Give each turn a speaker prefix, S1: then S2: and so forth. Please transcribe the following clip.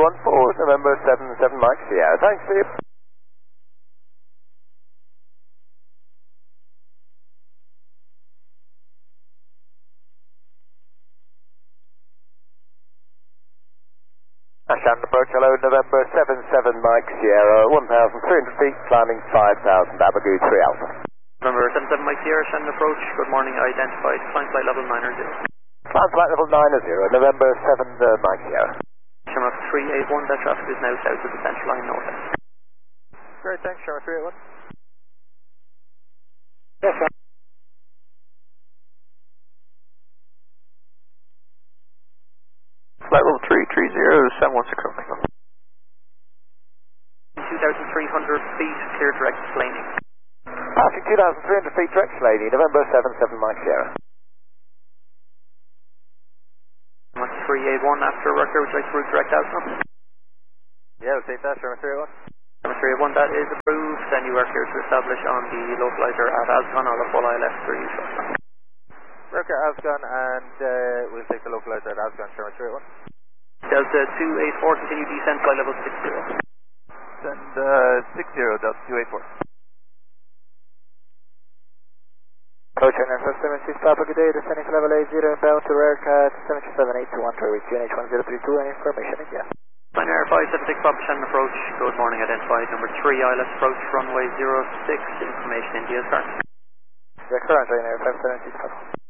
S1: November 77 Mike Sierra. Thanks, Steve. Ashland approach, hello, November 77 Mike Sierra, 1,300 feet, climbing 5,000, Abigail 3 Alpha.
S2: November 77 Mike Sierra, Ashland approach, good morning, identified, climb flight level 900.
S1: Climb flight level 90, November 7 Mike Sierra.
S2: Shamrock 381, that traffic is now south of the central line north.
S1: Great, thanks, Shamrock 381.
S2: Yes, sir.
S1: Flight level 330, 716 Romeo.
S2: 2,300 feet, clear direct Slaney.
S1: Passing 2,300 feet direct Slaney, November 77 Mike Sierra.
S2: 381 after worker, would you like to route direct out now?
S1: Yeah, we'll take that, Shamrock 381.
S2: Shamrock 381, that is approved, then you are clear to establish on the localizer at Ascon, I'll have full ILS for you shortly.
S1: Worker Ascon, and we'll take the localizer at Ascon, Shamrock 381.
S2: Delta 284, continue descent, flight level 60.
S1: Send 60, Delta 284. Approach NSS 76 Papa, good day, descending to level 80, inbound to Raricat 77821, reach UNH1032, any information again.
S2: Ryanair 576 Papa Shannon approach, good morning, identified number 3, ILS approach, runway 06, information India, sir.
S1: Yeah, current Ryanair 576 Papa.